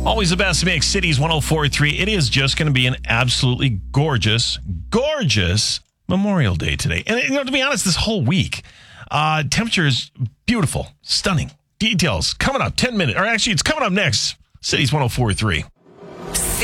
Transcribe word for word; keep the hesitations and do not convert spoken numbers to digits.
Always the best mix, Cities one oh four point three. It is just going to be an absolutely gorgeous, gorgeous Memorial Day today. And, you know, to be honest, this whole week, uh, temperature is beautiful, stunning. Details coming up ten minutes, or actually, it's coming up next. Cities one oh four point three.